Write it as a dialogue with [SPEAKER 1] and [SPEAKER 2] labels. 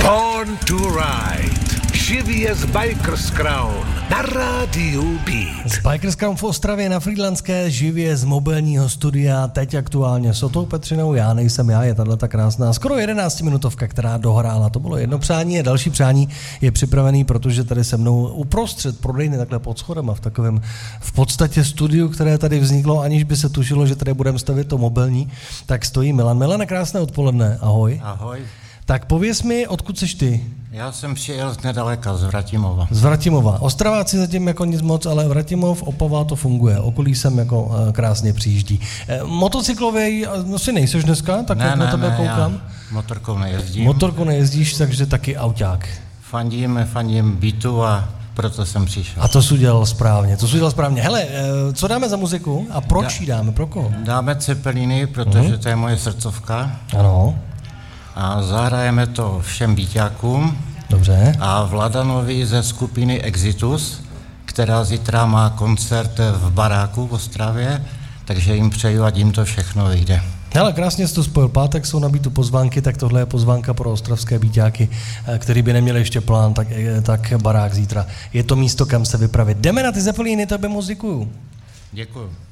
[SPEAKER 1] Born to Ride. Živě z Bikers Crown na rádiu Beat.
[SPEAKER 2] Z Bikers Crown v Ostravě na Frýdlantské, živě z mobilního studia, teď aktuálně s Otou Petřinou, já nejsem já, je tato krásná, skoro 11-minutovka, která dohrála. To bylo jedno přání a další přání je připravený, protože tady se mnou uprostřed prodejny takhle pod schodem a v takovém v podstatě studiu, které tady vzniklo, aniž by se tušilo, že tady budeme stavit to mobilní, tak stojí Milan. Milane, krásné odpoledne, ahoj.
[SPEAKER 3] Ahoj.
[SPEAKER 2] Tak pověz mi, odkud seš ty?
[SPEAKER 3] Já jsem přijel z nedaleka, z Vratimova.
[SPEAKER 2] Z Vratimova. Ostraváci zatím jako nic moc, ale Vratimov, Opava to funguje. Okolí sem jako krásně přijíždí. Motocyklovej, no si nejseš dneska, tak jak na tebe koukám?
[SPEAKER 3] Já motorkou nejezdím.
[SPEAKER 2] Motorkou nejezdíš, takže taky auták.
[SPEAKER 3] Fandím Beatu a proto jsem přišel.
[SPEAKER 2] A to jsi udělal správně, Hele, co dáme za muziku a proč ji dáme, pro koho?
[SPEAKER 3] Dáme Cepeliny, protože to je moje srdcovka.
[SPEAKER 2] Ano.
[SPEAKER 3] A zahrajeme to všem Beatákům.
[SPEAKER 2] Dobře.
[SPEAKER 3] A Vladanovi ze skupiny Exitus, která zítra má koncert v baráku v Ostravě, takže jim přeju, ať jim to všechno vyjde.
[SPEAKER 2] Hele, krásně jsi to spojil. Pátek jsou na Beatu pozvánky, tak tohle je pozvánka pro ostravské Beatáky, který by neměli ještě plán, tak barák zítra. Je to místo, kam se vypravit. Jdeme na ty Zeppeliny, tebe moc děkuju.
[SPEAKER 3] Děkuju.